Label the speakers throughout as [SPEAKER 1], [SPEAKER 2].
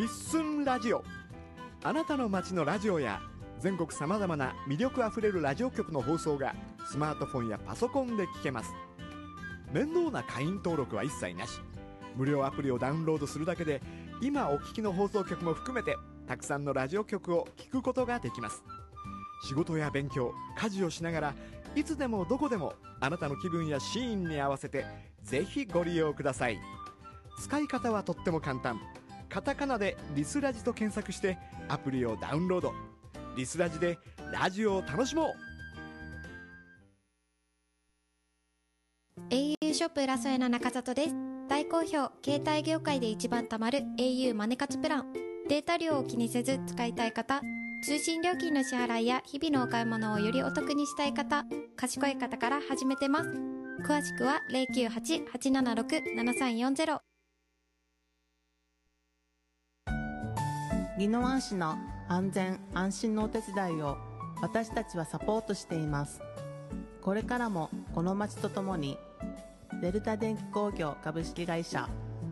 [SPEAKER 1] リッスンラジオ。あなたの街のラジオや全国さまざまな魅力あふれるラジオ局の放送がスマートフォンやパソコンで聞けます。面倒な会員登録は一切なし。無料アプリをダウンロードするだけで今お聞きの放送局も含めてたくさんのラジオ局を聞くことができます。仕事や勉強、家事をしながらいつでもどこでもあなたの気分やシーンに合わせてぜひご利用ください。使い方はとっても簡単。カタカナでリスラジと検索してアプリをダウンロード。リスラジでラジオを楽しもう。
[SPEAKER 2] au ショップ浦添の中里です。大好評、携帯業界で一番貯まる au マネ活プラン。データ量を気にせず使いたい方、通信料金の支払いや日々のお買い物をよりお得にしたい方、賢い方から始めてます。詳しくは 098-876-7340。
[SPEAKER 3] 宜野湾市の安全安心のお手伝いを私たちはサポートしています。これからもこの町とともにデルタ電気工業株式会社。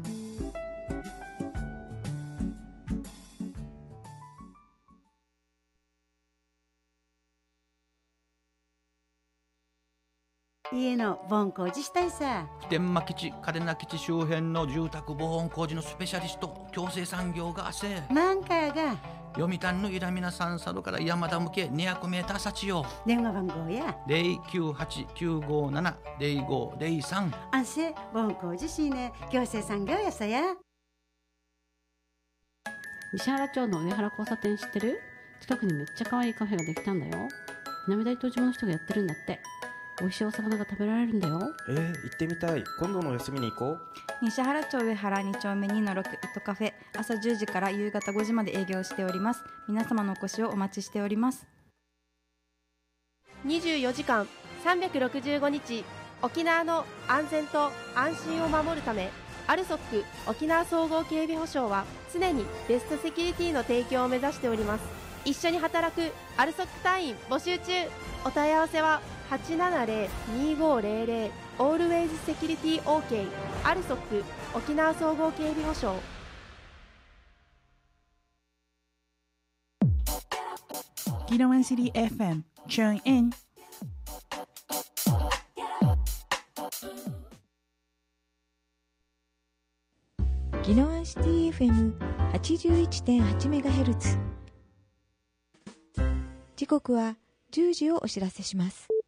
[SPEAKER 4] 家の防音工事したいさ。
[SPEAKER 5] 普天間基地嘉手納基地周辺の住宅防音工事のスペシャリスト共生産業がせ
[SPEAKER 4] なんかやが
[SPEAKER 5] 読谷のイラミナサンサロから山田向け200メーター先よ。
[SPEAKER 4] 電話番号や
[SPEAKER 5] 098-957-0503。
[SPEAKER 4] 安静防音工事しね共生産業やさや。
[SPEAKER 6] 西原町の上原交差点知ってる？近くにめっちゃ可愛いカフェができたんだよ。南大東島の人がやってるんだって。美味しいお魚が食べられるんだよ。
[SPEAKER 7] 行ってみたい。今度の休みに行こう。
[SPEAKER 8] 西原町上原2丁目2-6糸カフェ、朝10時から夕方5時まで営業しております。皆様のお越しをお待ちしております。
[SPEAKER 9] 24時間365日沖縄の安全と安心を守るため、アルソック沖縄総合警備保障は常にベストセキュリティの提供を目指しております。一緒に働くアルソック隊員募集中。お問い合わせは870-2500 Always Security OK アルソック沖縄総合警備保障。
[SPEAKER 10] 宜野湾シティ FM Tune in。
[SPEAKER 11] 宜野湾シティ FM81.8MHz。 時刻は10時をお知らせします。